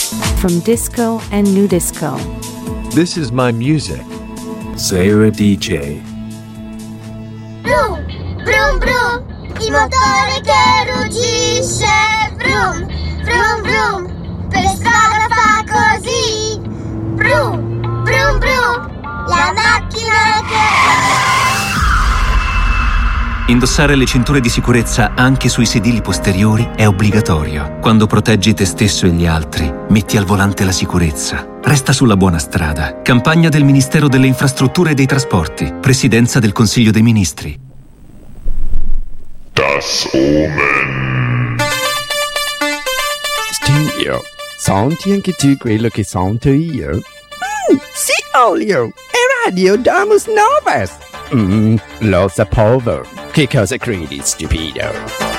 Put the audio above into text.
From disco and new disco. This is my music. Sarah DJ. Brum, brum, brum, il motore che ruggisce. Brum, brum, brum, per strada fa così. Brum, brum, brum, la macchina che... Indossare le cinture di sicurezza anche sui sedili posteriori è obbligatorio. Quando proteggi te stesso e gli altri, metti al volante la sicurezza. Resta sulla buona strada. Campagna del Ministero delle Infrastrutture e dei Trasporti. Presidenza del Consiglio dei Ministri. Das Omen. Stinio, senti anche tu quello che sento io? Sì, Olio, è Radio Damus Novas. Lo sapevo. Che cosa credi, stupido?